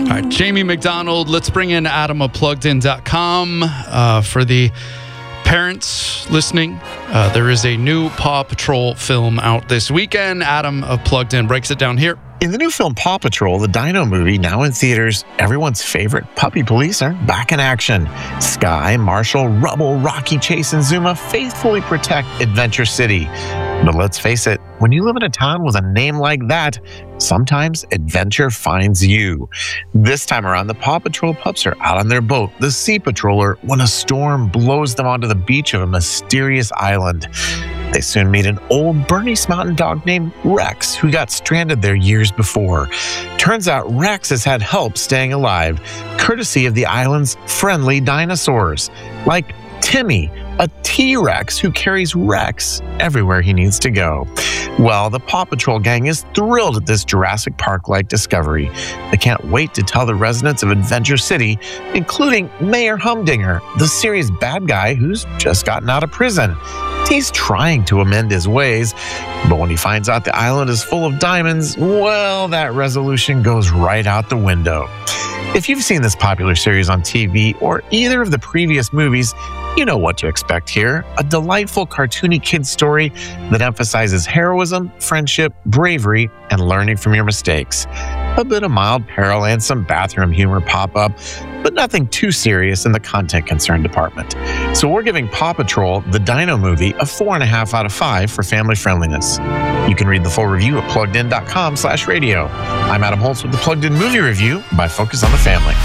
All right, Jamie McDonald. Let's bring in Adam of PluggedIn.com for the parents listening. There is a new Paw Patrol film out this weekend. Adam of Plugged In breaks it down here. In the new film Paw Patrol, the Dino movie, now in theaters, everyone's favorite puppy police are back in action. Sky, Marshall, Rubble, Rocky, Chase, and Zuma faithfully protect Adventure City. But let's face it, when you live in a town with a name like that, sometimes adventure finds you. This time around, the Paw Patrol pups are out on their boat, the Sea Patroller, when a storm blows them onto the beach of a mysterious island. They soon meet an old Bernese Mountain Dog named Rex, who got stranded there years before. Turns out Rex has had help staying alive, courtesy of the island's friendly dinosaurs, like Timmy, a T-Rex who carries Rex everywhere he needs to go. Well, the Paw Patrol gang is thrilled at this Jurassic Park-like discovery. They can't wait to tell the residents of Adventure City, including Mayor Humdinger, the series bad guy who's just gotten out of prison. He's trying to amend his ways, but when he finds out the island is full of diamonds, well, that resolution goes right out the window. If you've seen this popular series on TV or either of the previous movies, you know what to expect here. A delightful cartoony kid story that emphasizes heroism, friendship, bravery, and learning from your mistakes. A bit of mild peril and some bathroom humor pop up, but nothing too serious in the content concern department. So we're giving Paw Patrol, the Dino movie, a 4.5 out of 5 for family friendliness. You can read the full review at PluggedIn.com/radio. I'm Adam Holtz with the Plugged In Movie Review by Focus on the Family.